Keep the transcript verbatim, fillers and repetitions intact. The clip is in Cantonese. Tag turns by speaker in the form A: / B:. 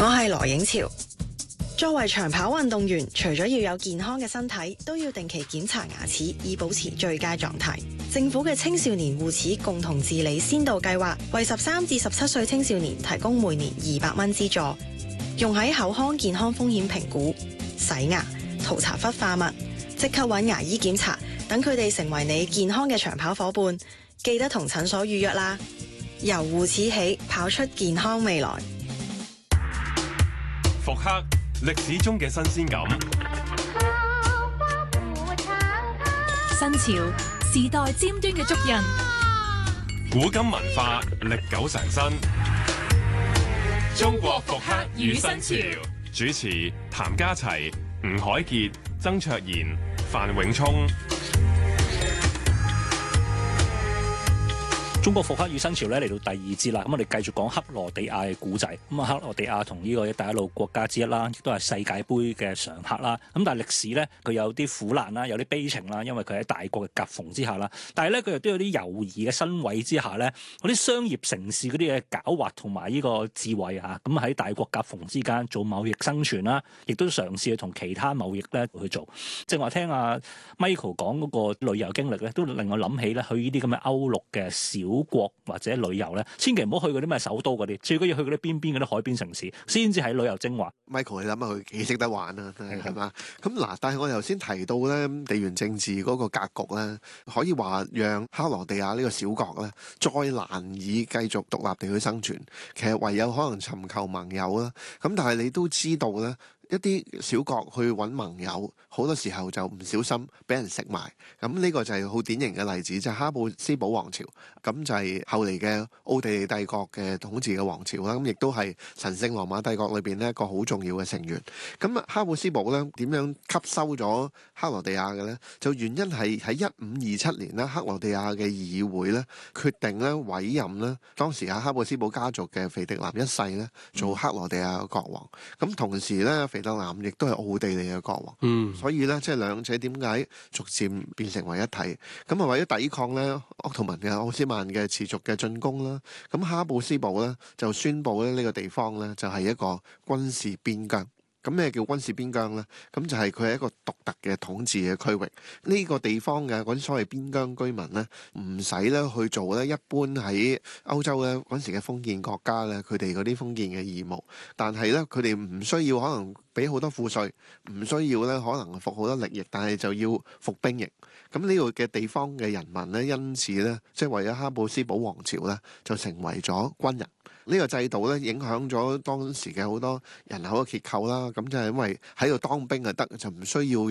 A: 我係羅影潮。作為長跑運動員，除咗要有健康嘅身體，都要定期檢查牙齒，以保持最佳狀態。政府嘅青少年護齒共同治理先導計劃，為十三至十七歲青少年提供每年二百蚊資助，用喺口腔健康風險評估、洗牙、塗搽氟化物，即刻揾牙醫檢查，等佢哋成為你健康嘅長跑伙伴。記得同診所預約啦。由護齒起，跑出健康未來。
B: 復刻歷史中嘅新鮮感，
C: 新潮時代尖端嘅足印，
B: 古今文化歷久常新。中國復刻與新潮，主持譚家齊、吳凱傑、曾卓賢、范永聰。
D: 中國復刻與新潮咧嚟到第二節啦，咁我哋繼續講克羅地亞嘅古仔。咁啊，克羅地亞同呢個一帶一路國家之一啦，亦都係世界盃嘅常客啦。咁但係歷史咧，佢有啲苦難啦，有啲悲情啦，因為佢喺大國嘅夾縫之下啦。但係咧，佢亦都有啲猶豫嘅身位之下咧，嗰啲商業城市嗰啲嘅狡猾同埋呢個智慧啊，咁喺大國夾縫之間做貿易生存啦，亦都嘗試去同其他貿易咧去做。正話聽阿 Michael 講嗰個旅遊經歷咧，都令我諗起咧去呢啲咁嘅歐陸嘅小國或者旅遊咧，千祈唔好去嗰啲咩首都嗰啲，最緊要去嗰啲邊邊嗰啲海邊城市，先至係旅遊精華。
E: Michael，你諗下佢幾識得玩啊？係嘛？咁嗱，但係我頭先提到咧，地緣政治嗰個格局咧，可以話讓克羅地亞呢個小國咧，再難以繼續獨立地去生存。其實唯有可能尋求盟友啦。咁但係你都知道咧，一啲小國去揾盟友，好多時候就唔小心俾人食埋。咁呢個就係好典型嘅例子，就係哈布斯堡王朝。咁就係後嚟嘅奧地利帝國嘅統治嘅王朝啦。咁亦都係神聖羅馬帝國裏邊呢一個好重要嘅成員。咁啊，哈布斯堡咧點樣吸收咗克羅地亞嘅咧？就原因係喺一五二七年咧，克羅地亞嘅議會咧決定咧委任咧當時啊哈布斯堡家族嘅腓迪南一世咧做克羅地亞嘅國王。咁同時咧，腓特南亦都係奧地利嘅國王，嗯，所以咧即係兩者點解逐漸變成為一體？咁啊為咗抵抗咧奧圖曼嘅奧斯曼嘅持續嘅進攻啦，咁哈布斯堡咧就宣布咧呢個地方咧就係一個軍事邊疆。咁咩叫軍事邊疆呢？咁就係佢係一個獨特嘅統治嘅區域。呢、這個地方嘅嗰啲所謂邊疆居民呢，唔使咧去做咧一般喺歐洲咧嗰時嘅封建國家咧，佢哋嗰啲封建嘅義務。但係咧，佢哋唔需要可能俾好多賦稅，唔需要咧可能服好多力役，但係就要服兵役。咁呢個嘅地方嘅人民咧，因此咧，即係為咗哈布斯堡王朝咧，就成為咗軍人。呢個制度咧，影響咗當時嘅好多人口嘅結構啦。咁就係因為喺度當兵就得，就唔需要